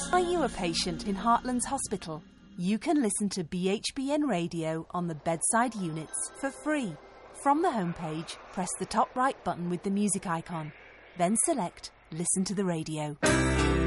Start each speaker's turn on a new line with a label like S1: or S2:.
S1: Are you a patient in Heartlands Hospital? You can listen to BHBN Radio on the bedside units for free. From the homepage, press the top right button with the music icon. Then select Listen to the Radio.